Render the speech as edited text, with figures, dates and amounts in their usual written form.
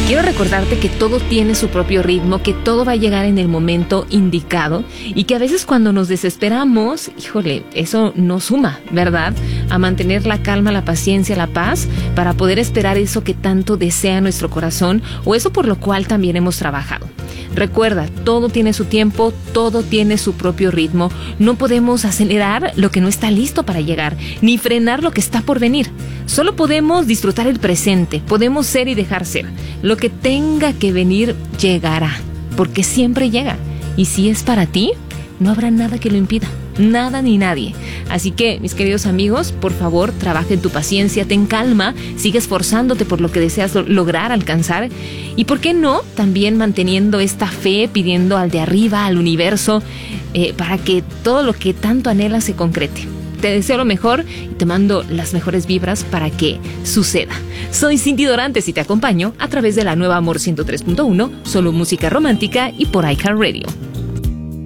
Quiero recordarte que todo tiene su propio ritmo, que todo va a llegar en el momento indicado y que a veces cuando nos desesperamos, híjole, eso no suma, ¿verdad? A mantener la calma, la paciencia, la paz para poder esperar eso que tanto desea nuestro corazón o eso por lo cual también hemos trabajado. Recuerda, todo tiene su tiempo, todo tiene su propio ritmo. No podemos acelerar lo que no está listo para llegar, ni frenar lo que está por venir. Solo podemos disfrutar el presente, podemos ser y dejar ser. Lo que tenga que venir llegará, porque siempre llega. Y si es para ti, no habrá nada que lo impida. Nada ni nadie. Así que, mis queridos amigos, por favor, trabaja en tu paciencia, ten calma, sigue esforzándote por lo que deseas lograr, alcanzar. Y por qué no, también manteniendo esta fe, pidiendo al de arriba, al universo, para que todo lo que tanto anhelas se concrete. Te deseo lo mejor y te mando las mejores vibras para que suceda. Soy Cindy Dorantes y te acompaño a través de la nueva Amor 103.1, solo música romántica y por iHeartRadio.